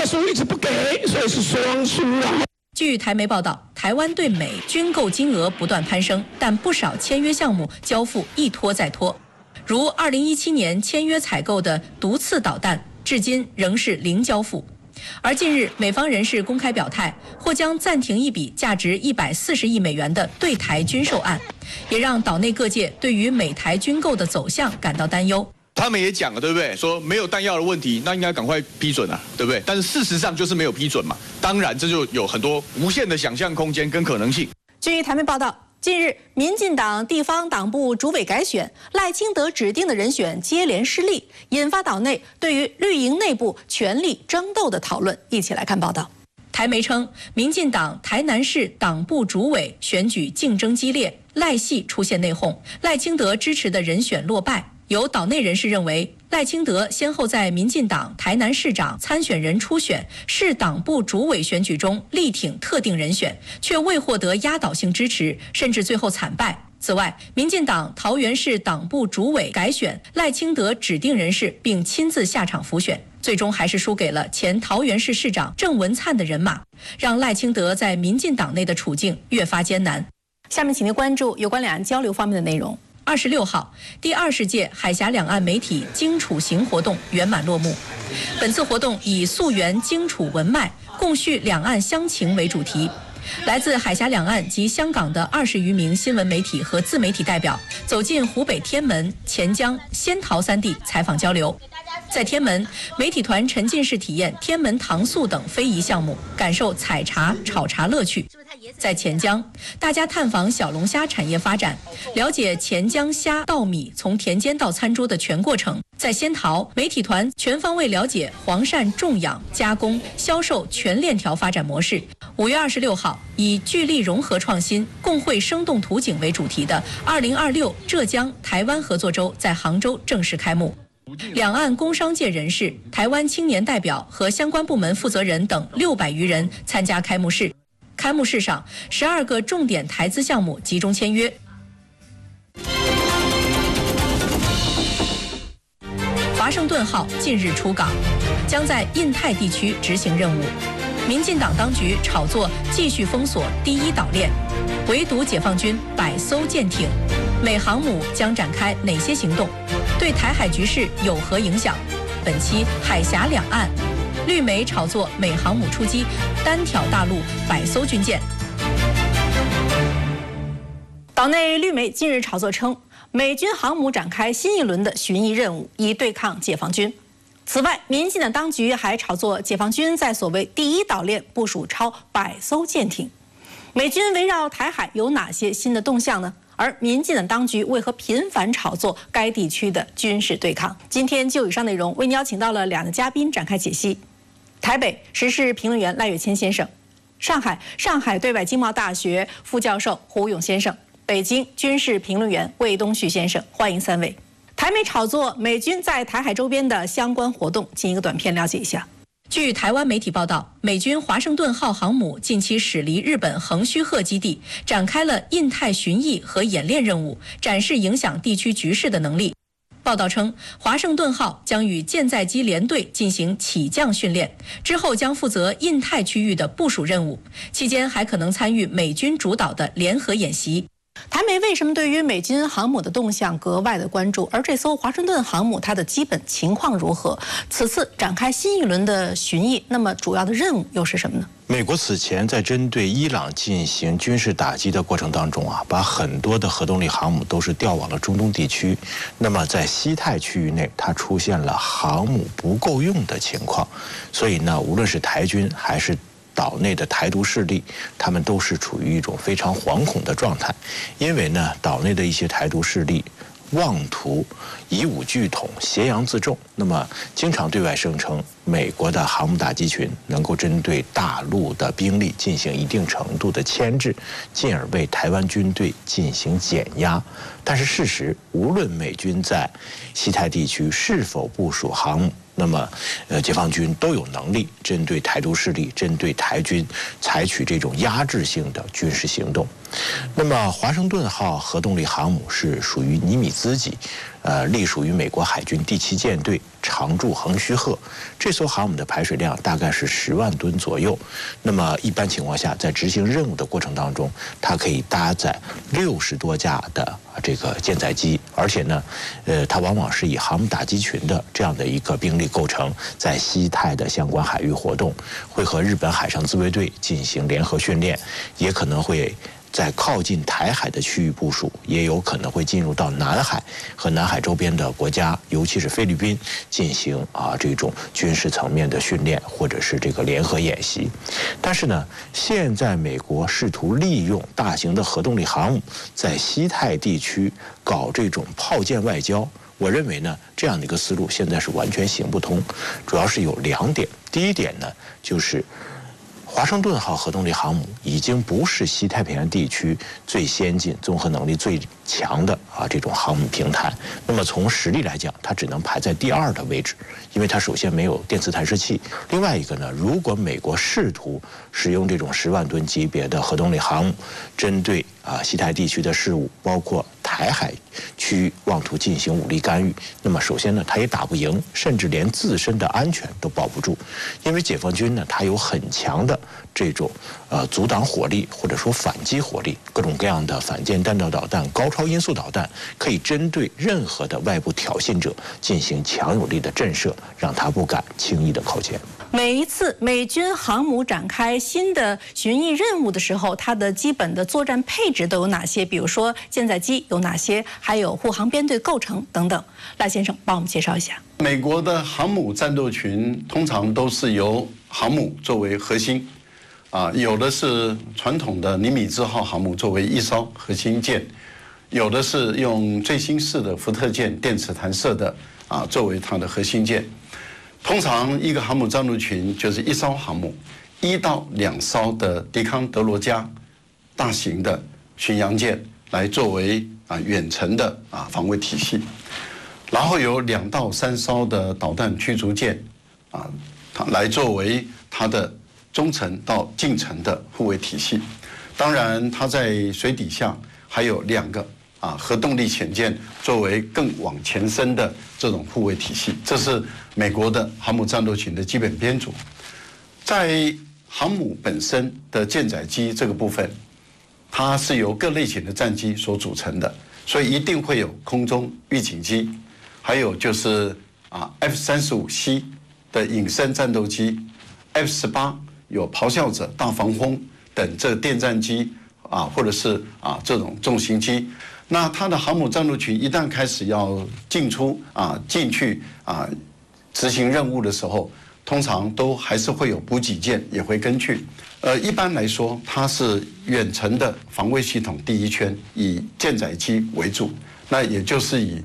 加输一直不给，所以是双输啊。 据台媒报道，台湾对美军购金额不断攀升，但不少签约项目交付一拖再拖。如2017年签约采购的毒刺导弹，至今仍是零交付。而近日，美方人士公开表态，或将暂停一笔价值140亿美元的对台军售案，也让岛内各界对于美台军购的走向感到担忧。 他们也讲了，对不对？说没有弹药的问题，那应该赶快批准啊，对不对？但是事实上就是没有批准嘛。当然，这就有很多无限的想象空间跟可能性。 据台媒报道，近日，民进党地方党部主委改选，赖清德指定的人选接连失利，引发岛内对于绿营内部权力争斗的讨论。一起来看报道。台媒称，民进党台南市党部主委选举竞争激烈，赖系出现内讧，赖清德支持的人选落败。有岛内人士认为，赖清德先后在民进党台南市长参选人初选、市党部主委选举中力挺特定人选，却未获得压倒性支持，甚至最后惨败。此外，民进党桃园市党部主委改选赖清德指定人士，并亲自下场辅选，最终还是输给了前桃园市市长郑文灿的人马，让赖清德在民进党内的处境越发艰难。下面请您关注有关两岸交流方面的内容。26号，第20届海峡两岸媒体荆楚行活动圆满落幕。本次活动以溯源荆楚文脉，共叙两岸乡情为主题。来自海峡两岸及香港的20余名新闻媒体和自媒体代表，走进湖北天门、钱江、仙桃3地采访交流。在天门，媒体团沉浸式体验天门糖醋等非遗项目，感受采茶、炒茶乐趣。在钱江，大家探访小龙虾产业发展，了解钱江虾稻米从田间到餐桌的全过程。在仙桃，媒体团全方位了解黄鳝种养、加工、销售全链条发展模式。5月26号，以聚力融合创新、共绘生动图景为主题的2026浙江台湾合作周在杭州正式开幕。两岸工商界人士、台湾青年代表和相关部门负责人等600余人参加开幕式。开幕式上，12个重点台资项目集中签约。华盛顿号近日出港，将在印太地区执行任务。民进党当局炒作继续封锁第一岛链，围堵解放军100艘舰艇，美航母将展开哪些行动？对台海局势有何影响？本期海峡两岸，绿媒炒作美航母出击，单挑大陆100艘军舰。岛内绿媒近日炒作称，美军航母展开新一轮的巡弋任务，以对抗解放军。此外，民进党当局还炒作解放军在所谓第一岛链部署超100艘舰艇。美军围绕台海有哪些新的动向呢？而民进党当局为何频繁炒作该地区的军事对抗？今天就以上内容为您邀请到了2位嘉宾展开解析：台北时事评论员赖岳谦先生，上海对外经贸大学副教授胡勇先生，北京军事评论员魏东旭先生，欢迎3位。台媒炒作美军在台海周边的相关活动，进一个短片了解一下。据台湾媒体报道，美军华盛顿号航母近期驶离日本横须贺基地，展开了印太巡弋和演练任务，展示影响地区局势的能力。报道称，华盛顿号将与舰载机联队进行起降训练，之后将负责印太区域的部署任务，期间还可能参与美军主导的联合演习。台媒为什么对于美军航母的动向格外的关注？而这艘华盛顿航母它的基本情况如何？此次展开新一轮的巡弋，那么主要的任务又是什么呢？ 美国此前在针对伊朗进行军事打击的过程当中啊，把很多的核动力航母都是调往了中东地区。那么在西太区域内，它出现了航母不够用的情况，所以呢，无论是台军还是岛内的台独势力，他们都是处于一种非常惶恐的状态，因为呢，岛内的一些台独势力妄图以武拒统、挟洋自重，那么经常对外声称美国的航母打击群能够针对大陆的兵力进行一定程度的牵制，进而为台湾军队进行减压。但是事实，无论美军在西太地区是否部署航母，那么，解放军都有能力针对台独势力、针对台军采取这种压制性的军事行动。那么，华盛顿号核动力航母是属于尼米兹级， 隶属于美国海军第7舰队常驻横须贺。这艘航母的排水量大概是10万吨左右。那么一般情况下，在执行任务的过程当中，它可以搭载60多架的这个舰载机，而且呢，它往往是以航母打击群的这样的一个兵力构成，在西太的相关海域活动，会和日本海上自卫队进行联合训练，也可能会在靠近台海的区域部署，也有可能会进入到南海和南海周边的国家，尤其是菲律宾进行这种军事层面的训练或者是这个联合演习。但是呢，现在美国试图利用大型的核动力航母在西太地区搞这种炮舰外交，我认为呢，这样的一个思路现在是完全行不通，主要是有2点。第一点呢，就是华盛顿号核动力航母已经不是西太平洋地区最先进、综合能力最强的这种航母平台。那么从实力来讲，它只能排在第2的位置，因为它首先没有电磁弹射器。另外一个呢，如果美国试图使用这种10万吨级别的核动力航母，针对西太地区的事务，包括台海区域妄图进行武力干预，那么首先呢，它也打不赢，甚至连自身的安全都保不住，因为解放军呢，它有很强的这种阻挡火力或者说反击火力，各种各样的反舰弹道导弹、高超音速导弹，可以针对任何的外部挑衅者进行强有力的震慑，让他不敢轻易的靠近。 每一次美军航母展开新的巡弋任务的时候，它的基本的作战配置都有哪些？比如说舰载机有哪些，还有护航编队构成等等。赖先生帮我们介绍一下。 美国的航母战斗群通常都是由航母作为核心，有的是传统的尼米兹号航母作为一艘核心舰，有的是用最新式的福特舰电磁弹射的作为它的核心舰。通常一个航母战斗群就是一艘航母，1到2艘的迪康德罗加大型的巡洋舰来作为远程的防卫体系，然后有2到3艘的导弹驱逐舰来作为它的中程到近程的护卫体系。当然，它在水底下还有2个核动力潜舰作为更往前伸的这种护卫体系，这是美国的航母战斗群的基本编组。在航母本身的舰载机这个部分，它是由各类型的战机所组成的，所以一定会有空中预警机，还有就是F-35C 的隐身战斗机， F-18有咆哮者、大黄蜂等这电战机或者是这种重型机。那它的航母战斗群一旦开始要进去执行任务的时候，通常都还是会有补给舰也会跟去。一般来说，它是远程的防卫系统第一圈，以舰载机为主，那也就是以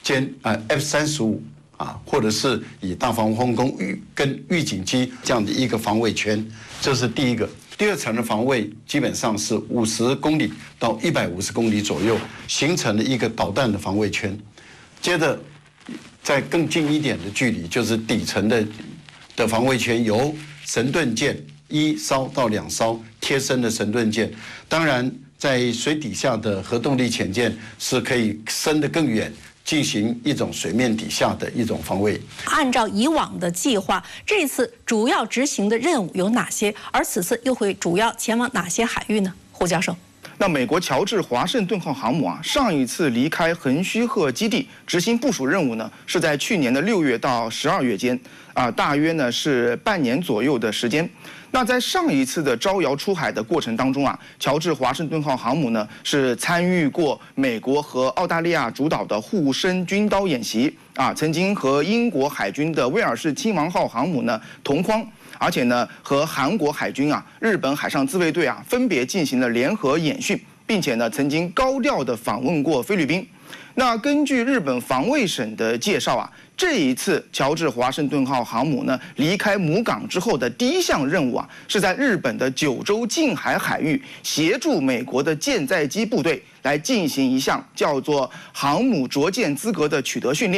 F-35或者是以大黄蜂跟预警机这样的一个防卫圈，这是第一个。第2层的防卫基本上是50公里到150公里左右，形成了一个导弹的防卫圈。接着，在更近一点的距离，就是底层的防卫圈，由神盾舰1艘到2艘贴身的神盾舰。当然，在水底下的核动力潜舰是可以伸得更远，进行一种水面底下的一种防卫。 按照以往的计划，这次主要执行的任务有哪些？而此次又会主要前往哪些海域呢？胡教授。 那美国乔治华盛顿号航母上一次离开横须贺基地执行部署任务呢，是在去年的6月到12月间，大约呢是半年左右的时间。那在上一次的招摇出海的过程当中乔治华盛顿号航母呢是参与过美国和澳大利亚主导的护身军刀演习曾经和英国海军的威尔士亲王号航母呢同框。而且呢，和韩国海军日本海上自卫队分别进行了联合演训，并且呢，曾经高调的访问过菲律宾。那根据日本防卫省的介绍这一次乔治华盛顿号航母呢离开母港之后的第一项任务是在日本的九州近海海域协助美国的舰载机部队来进行一项叫做航母着舰资格的取得训练。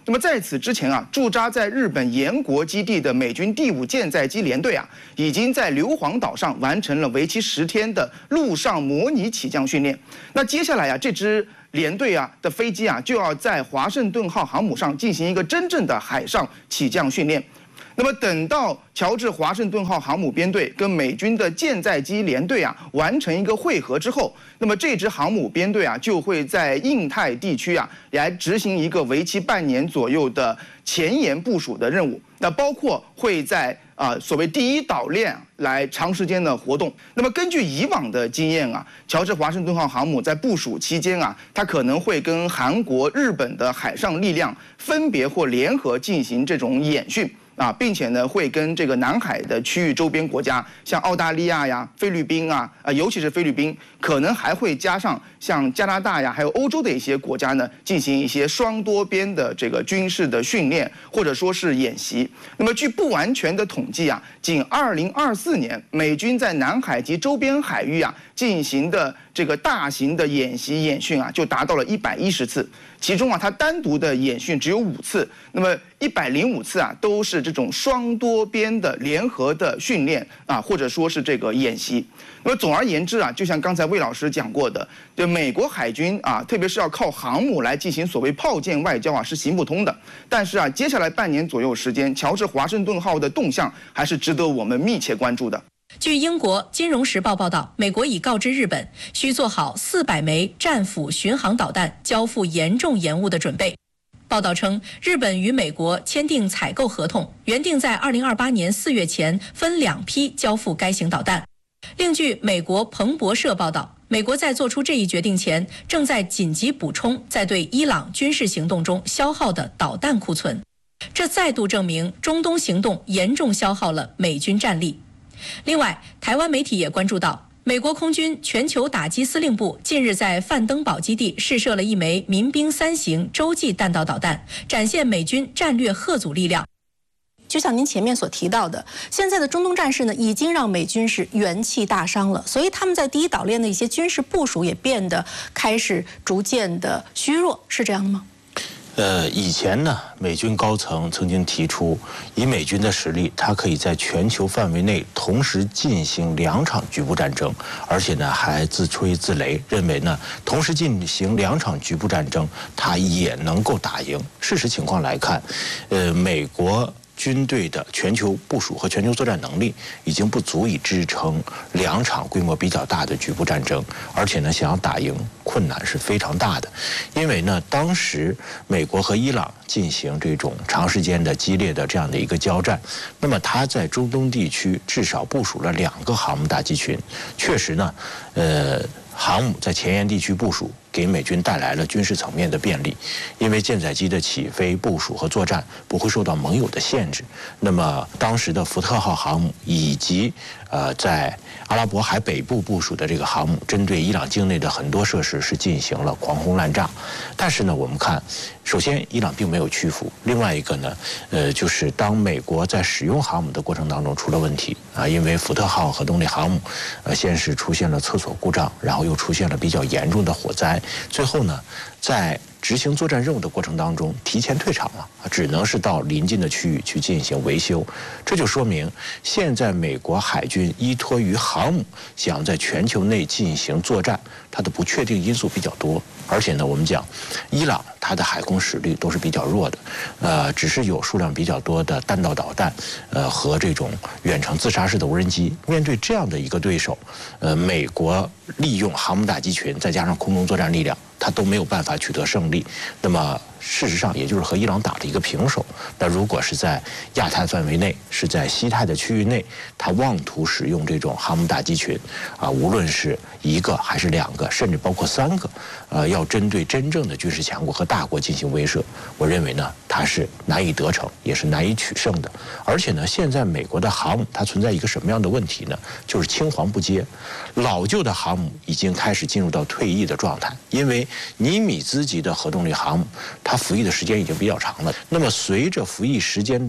那么在此之前啊，驻扎在日本岩国基地的美军第5舰载机联队啊，已经在硫磺岛上完成了为期10天的陆上模拟起降训练。那接下来啊，这支联队啊的飞机啊，就要在华盛顿号航母上进行一个真正的海上起降训练。那么等到乔治华盛顿号航母编队跟美军的舰载机联队啊完成一个会合之后，那么这支航母编队啊就会在印太地区啊来执行一个为期半年左右的前沿部署的任务。那包括会在所谓第1岛链来长时间的活动。那么根据以往的经验啊，乔治华盛顿号航母在部署期间啊，它可能会跟韩国、日本的海上力量分别或联合进行这种演训。并且呢，会跟这个南海的区域周边国家，像澳大利亚呀、菲律宾啊，尤其是菲律宾，可能还会加上像加拿大呀，还有欧洲的一些国家呢，进行一些双多边的这个军事的训练，或者说是演习。那么据不完全的统计啊，仅2024年，美军在南海及周边海域啊进行的这个大型的演习演训啊，就达到了110次。其中啊，它单独的演训只有5次，那么105次啊，都是这种双多边的联合的训练啊，或者说是这个演习。那么总而言之啊，就像刚才魏老师讲过的，就美国海军啊，特别是要靠航母来进行所谓炮舰外交啊，是行不通的。但是啊，接下来半年左右时间，乔治华盛顿号的动向还是值得我们密切关注的。 据英国《金融时报》报道，美国已告知日本需做好400枚战斧巡航导弹交付严重延误的准备。报道称，日本与美国签订采购合同，原定在2028年4月前分2批交付该型导弹。另据美国彭博社报道，美国在做出这一决定前，正在紧急补充在对伊朗军事行动中消耗的导弹库存。这再度证明中东行动严重消耗了美军战力。另外，台湾媒体也关注到，美国空军全球打击司令部近日在范登堡基地试射了1枚民兵3型洲际弹道导弹，展现美军战略吓阻力量。就像您前面所提到的，现在的中东战事呢，已经让美军是元气大伤了，所以他们在第1岛链的一些军事部署也变得开始逐渐的虚弱，是这样的吗？ 以前呢，美军高层曾经提出，以美军的实力，它可以在全球范围内同时进行2场局部战争，而且呢还自吹自擂，认为呢同时进行2场局部战争，它也能够打赢。事实情况来看，美国军队的全球部署和全球作战能力已经不足以支撑2场规模比较大的局部战争，而且呢，想要打赢困难是非常大的。因为呢，当时美国和伊朗进行这种长时间的激烈的这样的一个交战，那么它在中东地区至少部署了2个航母打击群，确实呢，航母在前沿地区部署，给美军带来了军事层面的便利，因为舰载机的起飞、部署和作战不会受到盟友的限制。那么当时的福特号航母以及在阿拉伯海北部部署的这个航母，针对伊朗境内的很多设施是进行了狂轰滥炸。但是呢，我们看，首先伊朗并没有屈服，另外一个呢，就是当美国在使用航母的过程当中出了问题啊，因为福特号核动力航母先是出现了厕所故障，然后又出现了比较严重的火灾，最后呢，在执行作战任务的过程当中提前退场了，只能是到邻近的区域去进行维修。这就说明现在美国海军依托于航母想在全球内进行作战，它的不确定因素比较多。而且呢，我们讲伊朗它的海空实力都是比较弱的，只是有数量比较多的弹道导弹，和这种远程自杀式的无人机。面对这样的一个对手，美国利用航母打击群再加上空中作战力量，它都没有办法取得胜利。那么事实上，也就是和伊朗打了一个平手。那如果是在亚太范围内，是在西太的区域内，它妄图使用这种航母打击群，无论是1个还是2个，甚至包括3个，要针对真正的军事强国和大国进行威慑，我认为呢，它是难以得逞，也是难以取胜的。而且呢，现在美国的航母它存在一个什么样的问题呢？就是青黄不接，老旧的航母已经开始进入到退役的状态，因为尼米兹级的核动力航母，它服役的时间已经比较长了。那么随着服役时间的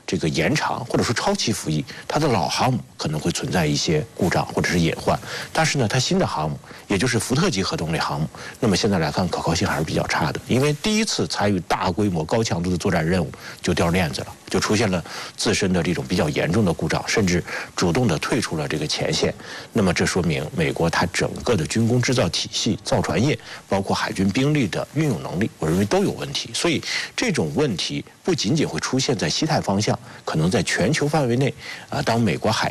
这个延长或者说超期服役，它的老航母可能会存在一些故障或者是隐患，但是呢，它新的航母，也就是福特级核动力航母，那么现在来看可靠性还是比较差的，因为第一次参与大规模高强度的作战任务就掉链子了，就出现了自身的这种比较严重的故障，甚至主动的退出了这个前线。那么这说明美国它整个的军工制造体系、造船业，包括海军兵力的运用能力，我认为都有问题。所以这种问题不仅仅会出现在西太方向，可能在全球范围内当美国海